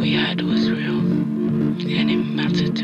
we had was real, and it mattered to